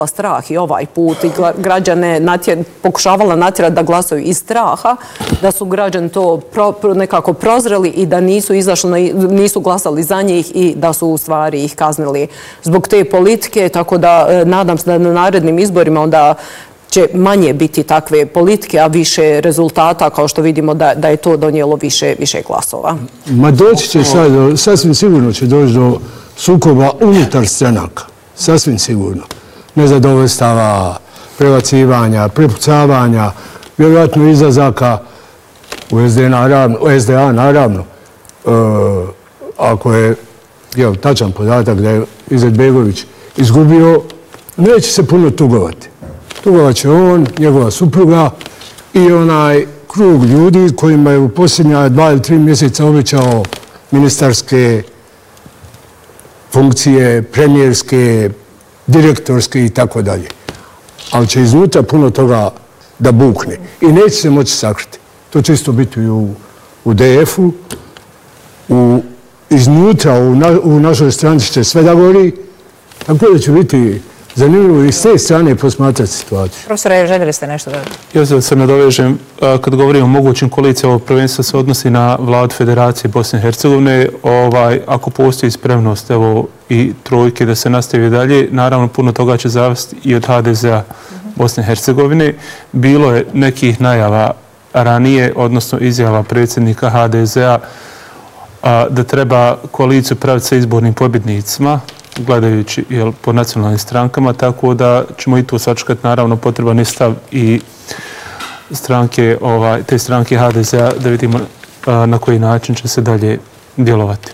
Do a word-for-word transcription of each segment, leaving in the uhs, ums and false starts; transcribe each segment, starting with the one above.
strah i ovaj put i građane natjer, pokušavala natjerati da glasaju iz straha, da su građani to pro, pro, nekako prozreli i da nisu izašli, nisu glasali za njih i da su u stvari ih kaznili zbog te politike, tako da e, nadam se da na narednim izborima onda će manje biti takve politike, a više rezultata, kao što vidimo da, da je to donijelo više, više glasova. Ma doći će sad, sasvim sigurno će doći do sukoba unutar stranaka. Sasvim sigurno. Nezadovoljstava, prebacivanja, prepucavanja, vjerojatno izlazaka u S D A naravno, u S D A naravno. E, ako je jel, tačan podatak da je Izetbegović izgubio, neće se puno tugovati. Tugovat će on, njegova supruga i onaj krug ljudi kojima je u posljednja dva ili tri mjeseca obećao ministarske funkcije, premijerske, direktorske i tako dalje. Ali će iznutra puno toga da bukne i neće se moći sakriti. To će isto biti u, u D F-u, u, iznutra u, na, u našoj stranci će sve da gori, tako da će biti zanimljivo i s te strane posmatrati situaciju. Profesore, željeli ste nešto da... Ja se se nadovežem, kad govorimo o mogućim koalicijama, ovo prvenstvo se odnosi na vladu Federacije Bosne i Hercegovine. Ovaj, ako postoji spremnost evo, i trojke da se nastavi dalje, naravno puno toga će zavisiti i od H D Z-a Bosne i Hercegovine. Bilo je nekih najava ranije, odnosno izjava predsjednika H D Z-a da treba koaliciju praviti sa izbornim pobjednicima, gledajući jel, po nacionalnim strankama, tako da ćemo i tu sačekati naravno potreban je stav i stranke, ovaj, te stranke H D Z-a da vidimo a, na koji način će se dalje djelovati.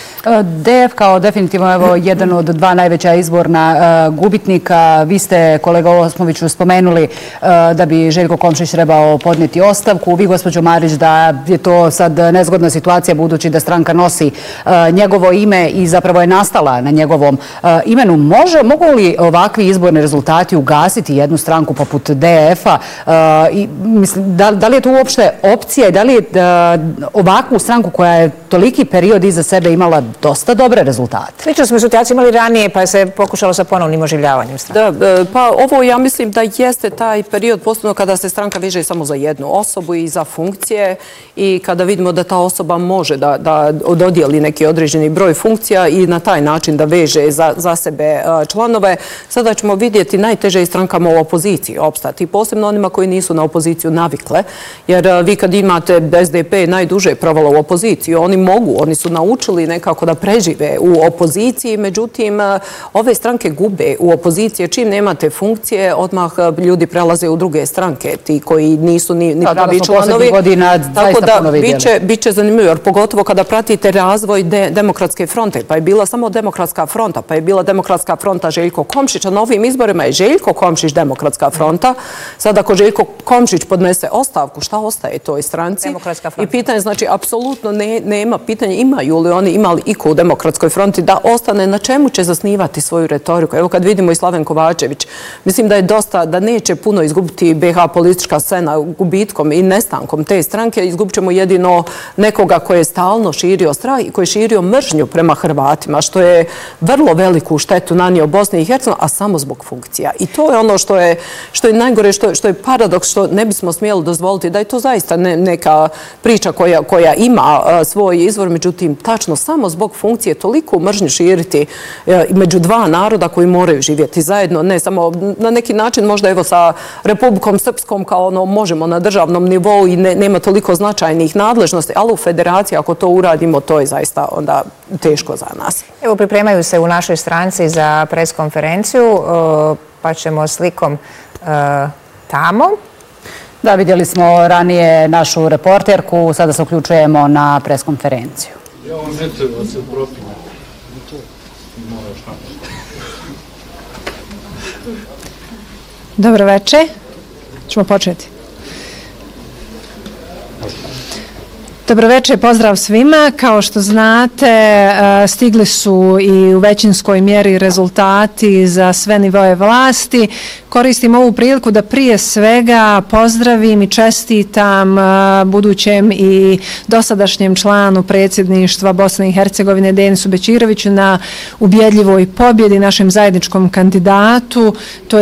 D F kao definitivno evo, jedan od dva najveća izborna uh, gubitnika. Vi ste, kolega Osmoviću, spomenuli uh, da bi Željko Komšić trebao podnijeti ostavku. Vi, gospođo Marić, da je to sad nezgodna situacija budući da stranka nosi uh, njegovo ime i zapravo je nastala na njegovom uh, imenu. Može, mogu li ovakvi izborni rezultati ugasiti jednu stranku poput D F-a? Uh, i, mislim, da, da li je to uopšte opcija i da li je uh, ovakvu stranku koja je toliki period iza sebe imala dosta dobre rezultate? Slično smo situaciju imali ranije, pa je se pokušalo sa ponovnim oživljavanjem stranke. Da, pa ovo ja mislim da jeste taj period posebno kada se stranka veže samo za jednu osobu i za funkcije i kada vidimo da ta osoba može da, da dodijeli neki određeni broj funkcija i na taj način da veže za, za sebe članove. Sada ćemo vidjeti najteže i strankama u opoziciji opstati, posebno onima koji nisu na opoziciju navikle, jer vi kad imate S D P najduže provalo u opoziciju, oni mogu, oni su naučili nekako da prežive u opoziciji, međutim, ove stranke gube u opoziciji. Čim nemate funkcije, odmah ljudi prelaze u druge stranke, ti koji nisu ni, ni pravi članovi. Tako da biće, biće zanimljivo, jer pogotovo kada pratite razvoj de, Demokratske fronte, pa je bila samo Demokratska fronta, pa je bila Demokratska fronta Željko Komšić, a na ovim izborima je Željko Komšić Demokratska fronta. Sad ako Željko Komšić podnese ostavku, šta ostaje toj stranci? I pitanje, znači, apsolutno ne, nema pitanja imaju li oni imali iko u Demokratskoj fronti da ostane, na čemu će zasnivati svoju retoriku. Evo kad vidimo i Slaven Kovačević, mislim da je dosta, da neće puno izgubiti B H politička scena gubitkom i nestankom te stranke. Izgubit ćemo jedino nekoga koji je stalno širio strah i koji je širio mržnju prema Hrvatima, što je vrlo veliku štetu nanio Bosni i Hercegovini, a samo zbog funkcija. I to je ono što je, što je najgore, što, što je paradoks, što ne bismo smjeli dozvoliti, da je to zaista ne, neka priča koja, koja ima a, svoj izvor, međutim, tačno samo zbog funkcije toliko mržnju širiti a, među dva naroda koji moraju živjeti zajedno, ne samo na neki način, možda evo sa Republikom Srpskom kao ono možemo na državnom nivou i ne, nema toliko značajnih nadležnosti, ali u federaciji ako to uradimo, to je zaista onda teško za nas. Evo, pripremaju se u našoj stranci za preskonferenciju, pa ćemo slikom tamo. Da, vidjeli smo ranije našu reporterku, sada se uključujemo na preskonferenciju. Ja vam ne treba se propinati. Dobro večer. Ćemo početi. Dobroveče, pozdrav svima. Kao što znate, stigli su i u većinskoj mjeri rezultati za sve nivoe vlasti. Koristim ovu priliku da prije svega pozdravim i čestitam budućem i dosadašnjem članu predsjedništva Bosne i Hercegovine Denisu Bećiroviću na ubjedljivoj pobjedi, našem zajedničkom kandidatu. To je